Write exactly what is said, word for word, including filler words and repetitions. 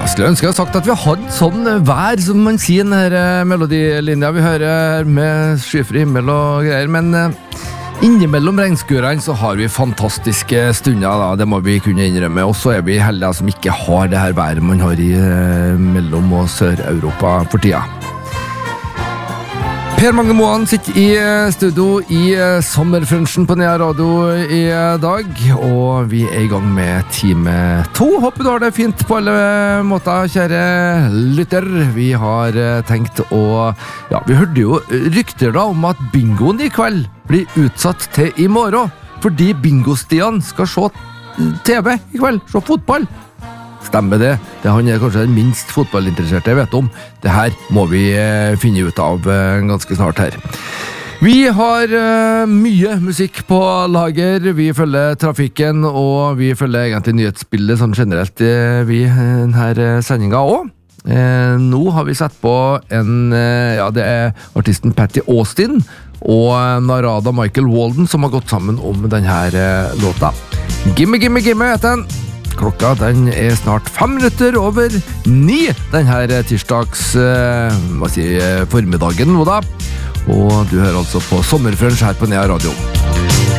skulle ønske jeg hadde sagt at vi hadde sånn vær som man sier den her eh, melodilinja vi hører her med skyfri himmel og greier, men eh, innimellom regnskurene så har vi fantastiske stunder, da. Det må vi kunne innrømme, og så er vi heldige som ikke har det her været man har i eh, mellom- og Sør-Europa for tida. Per Magne Moan sitter i studio i sommerfrunchen på Nea Radio i dag, og vi er i gang med time to. Håper du har det fint på alle måter, kjære lytter. Vi har tenkt å... Ja, vi hørte jo rykter da om at bingoen i kveld blir utsatt til i morgen, fordi bingostian skal se T V i kveld, se fotball. Stemmer det. Det han er kanskje den minst fotballinteresserte jeg vet om. Det her må vi eh, finne ut av eh, ganske snart her. Vi har eh, mye musikk på lager. Vi følger trafikken, og vi følger egentlig nyhetsbildet sånn generelt eh, vi denne sendinga også. Eh, nå har vi sett på en, eh, ja det er artisten Patty Austin og Narada Michael Walden som har gått sammen om denne eh, låta. Gimme, gimme, gimme heter den. Klokka den er snart fem minutter over ni denne tirsdags eh, hva si, formiddagen nå da. Og du hører altså på Sommerfrunch her på Nea Radio.